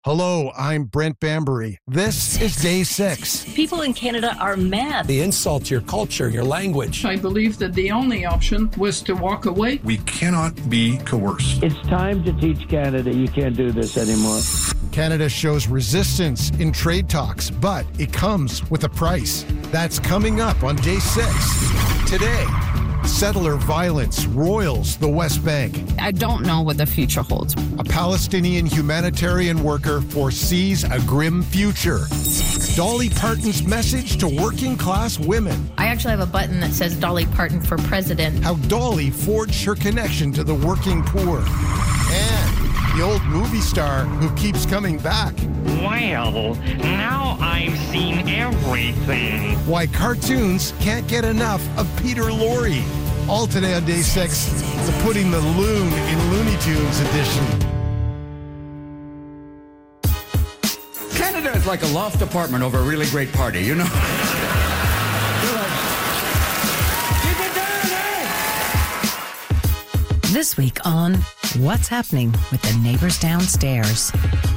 Hello, I'm Brent Bambury. This is Day 6. People in Canada are mad. The insult to your culture, your language. I believe that the only option was to walk away. We cannot be coerced. It's time to teach Canada you can't do this anymore. Canada shows resistance in trade talks, but it comes with a price. That's coming up on Day 6. Today, settler violence roils the West Bank. I don't know what the future holds. A Palestinian humanitarian worker foresees a grim future. Dolly Parton's message to working class women. I actually have a button that says Dolly Parton for president. How Dolly forged her connection to the working poor. And the old movie star who keeps coming back. Well, now I've seen everything. Why cartoons can't get enough of Peter Lorre. All today on Day 6, the Putting the Loon in Looney Tunes edition. Canada is like a loft apartment over a really great party, you know? This week on What's Happening with the Neighbors Downstairs.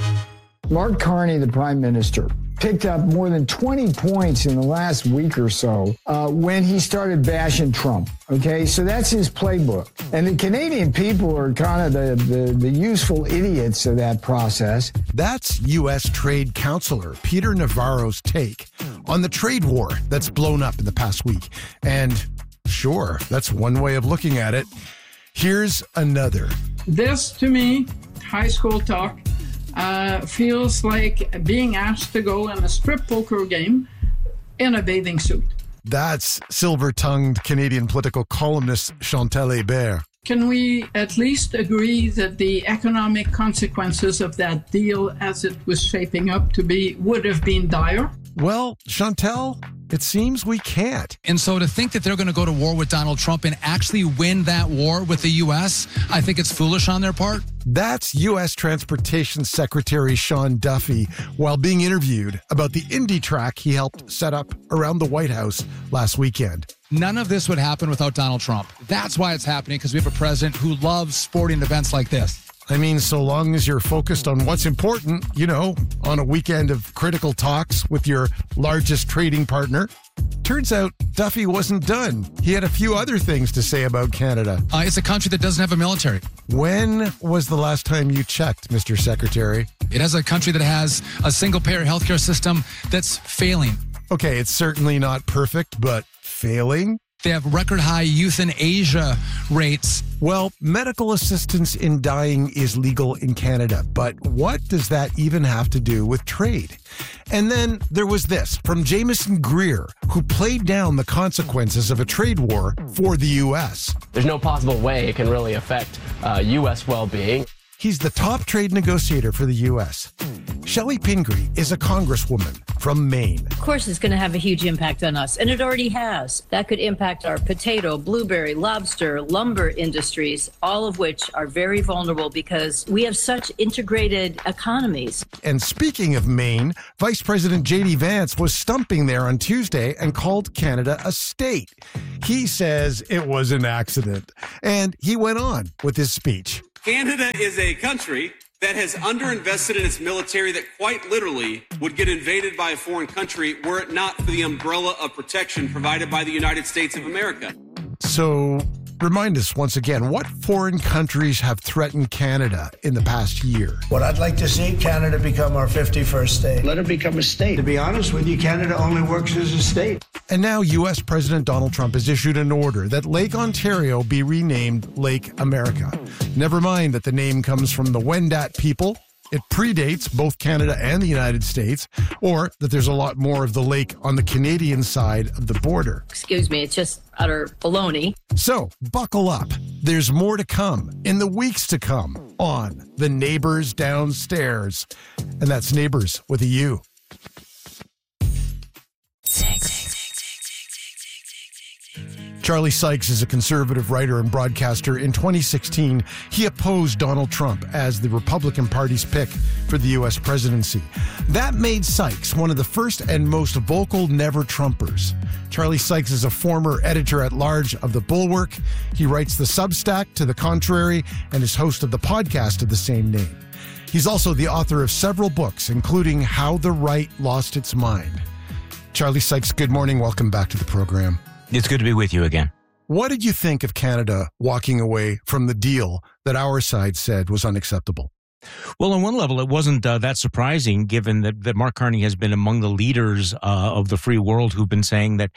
Mark Carney, the Prime Minister, picked up more than 20 points in the last week or so when he started bashing Trump. Okay, so that's his playbook. And the Canadian people are kind of the useful idiots of that process. That's U.S. Trade Counselor Peter Navarro's take on the trade war that's blown up in the past week. And sure, that's one way of looking at it. Here's another. This, to me, high school talk, feels like being asked to go in a strip poker game in a bathing suit. That's silver-tongued Canadian political columnist Chantal Hébert. Can we at least agree that the economic consequences of that deal as it was shaping up to be would have been dire? Well, Chantal, it seems we can't. And so to think that they're going to go to war with Donald Trump and actually win that war with the U.S., I think it's foolish on their part. That's U.S. Transportation Secretary Sean Duffy while being interviewed about the Indy track he helped set up around the White House last weekend. None of this would happen without Donald Trump. That's why it's happening, because we have a president who loves sporting events like this. I mean, so long as you're focused on what's important, you know, on a weekend of critical talks with your largest trading partner. Turns out Duffy wasn't done. He had a few other things to say about Canada. It's a country that doesn't have a military. When was the last time you checked, Mr. Secretary? It has a country that has a single-payer healthcare system that's failing. Okay, it's certainly not perfect, but failing? They have record-high euthanasia rates. Well, medical assistance in dying is legal in Canada, but what does that even have to do with trade? And then there was this from Jameson Greer, who played down the consequences of a trade war for the U.S. There's no possible way it can really affect U.S. well-being. He's the top trade negotiator for the U.S. Shelley Pingree is a congresswoman from Maine. Of course, it's going to have a huge impact on us, and it already has. That could impact our potato, blueberry, lobster, lumber industries, all of which are very vulnerable because we have such integrated economies. And speaking of Maine, Vice President J.D. Vance was stumping there on Tuesday and called Canada a state. He says it was an accident. And he went on with his speech. Canada is a country that has underinvested in its military that quite literally would get invaded by a foreign country were it not for the umbrella of protection provided by the United States of America. So, remind us once again, what foreign countries have threatened Canada in the past year? What I'd like to see, Canada become our 51st state. Let it become a state. To be honest with you, Canada only works as a state. And now U.S. President Donald Trump has issued an order that Lake Ontario be renamed Lake America. Never mind that the name comes from the Wendat people. It predates both Canada and the United States, or that there's a lot more of the lake on the Canadian side of the border. Excuse me, it's just utter baloney. So, buckle up. There's more to come in the weeks to come on The Neighbors Downstairs. And that's Neighbors with a U. Charlie Sykes is a conservative writer and broadcaster. In 2016, he opposed Donald Trump as the Republican Party's pick for the U.S. presidency. That made Sykes one of the first and most vocal never-Trumpers. Charlie Sykes is a former editor-at-large of The Bulwark. He writes the Substack To the Contrary and is host of the podcast of the same name. He's also the author of several books, including How the Right Lost Its Mind. Charlie Sykes, good morning. Welcome back to the program. It's good to be with you again. What did you think of Canada walking away from the deal that our side said was unacceptable? Well, on one level, it wasn't that surprising, given that Mark Carney has been among the leaders of the free world who've been saying that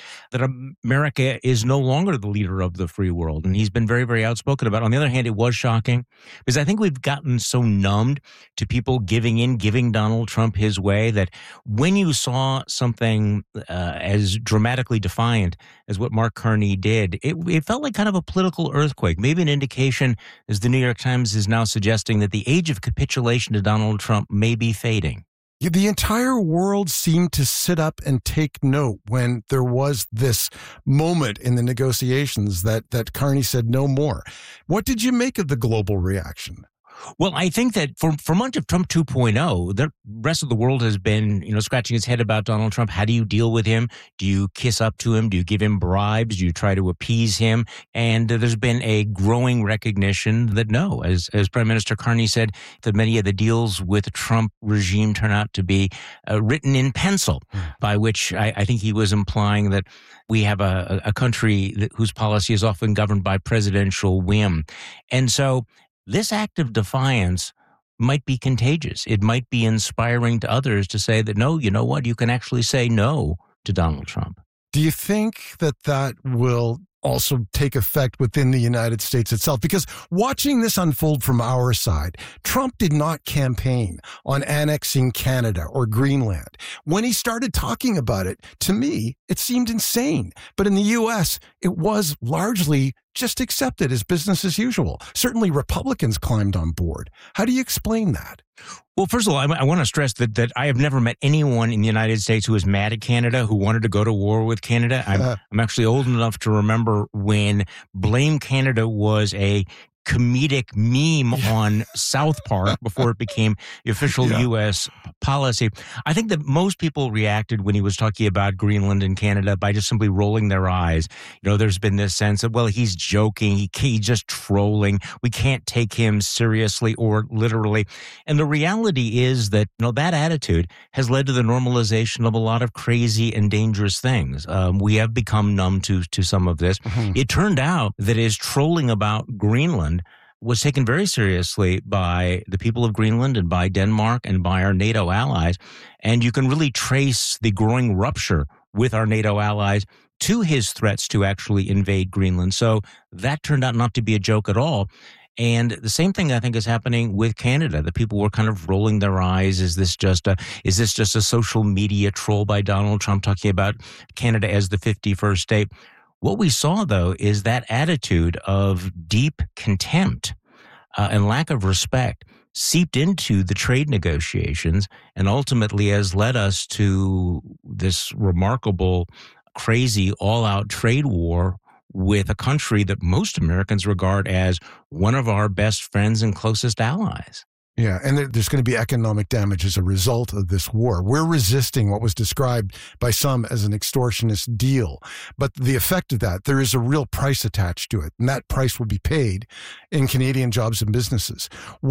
America is no longer the leader of the free world. And he's been very, very outspoken about it. On the other hand, it was shocking because I think we've gotten so numbed to people giving Donald Trump his way that when you saw something as dramatically defiant as what Mark Carney did, it felt like kind of a political earthquake, maybe an indication, as the New York Times is now suggesting, that the age of capitulation to Donald Trump may be fading. The entire world seemed to sit up and take note when there was this moment in the negotiations that Carney said no more. What did you make of the global reaction? Well, I think that for much of Trump 2.0, the rest of the world has been, scratching its head about Donald Trump. How do you deal with him? Do you kiss up to him? Do you give him bribes? Do you try to appease him? And there's been a growing recognition that no, as Prime Minister Carney said, that many of the deals with the Trump regime turn out to be written in pencil, by which I think he was implying that we have a country whose policy is often governed by presidential whim. And so this act of defiance might be contagious. It might be inspiring to others to say that, no, you know what, you can actually say no to Donald Trump. Do you think that will also take effect within the United States itself? Because watching this unfold from our side, Trump did not campaign on annexing Canada or Greenland. When he started talking about it, to me, it seemed insane. But in the U.S., it was largely just accepted as business as usual. Certainly Republicans climbed on board. How do you explain that? Well, first of all, I want to stress that I have never met anyone in the United States who was mad at Canada, who wanted to go to war with Canada. I'm actually old enough to remember when Blame Canada was a comedic meme on South Park before it became the official U.S. policy. I think that most people reacted when he was talking about Greenland and Canada by just simply rolling their eyes. There's been this sense of, well, he's joking, he's just trolling. We can't take him seriously or literally. And the reality is that that attitude has led to the normalization of a lot of crazy and dangerous things. We have become numb to some of this. Mm-hmm. It turned out that his trolling about Greenland was taken very seriously by the people of Greenland and by Denmark and by our NATO allies. And you can really trace the growing rupture with our NATO allies to his threats to actually invade Greenland. So that turned out not to be a joke at all. And the same thing, I think, is happening with Canada. The people were kind of rolling their eyes. Is this just a social media troll by Donald Trump talking about Canada as the 51st state? What we saw, though, is that attitude of deep contempt and lack of respect seeped into the trade negotiations and ultimately has led us to this remarkable, crazy, all-out trade war with a country that most Americans regard as one of our best friends and closest allies. Yeah, and there's going to be economic damage as a result of this war. We're resisting what was described by some as an extortionist deal. But the effect of that, there is a real price attached to it, and that price will be paid in Canadian jobs and businesses.